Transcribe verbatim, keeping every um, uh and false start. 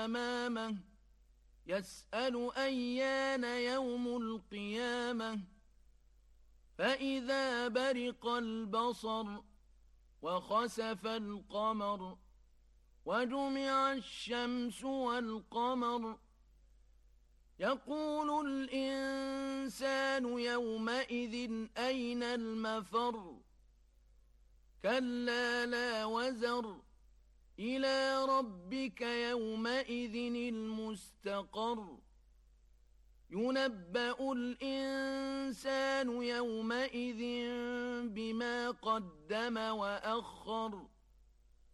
أمامه يسأل أيان يوم القيامة فإذا برق البصر وخسف القمر وجمع الشمس والقمر يقول الإنسان يومئذ أين المفر كلا لا وزر إلى ربك يومئذ المستقر ينبأ الإنسان يومئذ بما قدم وأخر